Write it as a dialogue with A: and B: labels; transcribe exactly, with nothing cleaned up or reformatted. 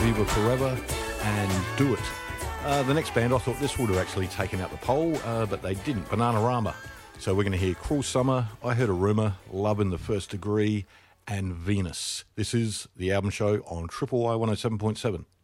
A: Viva Forever and Do It. Uh, the next band, I thought this would have actually taken out the poll, uh, but they didn't. Bananarama. So we're going to hear Cruel Summer, I Heard a Rumour, Love in the First Degree, and Venus. This is the album show on Triple I one oh seven point seven.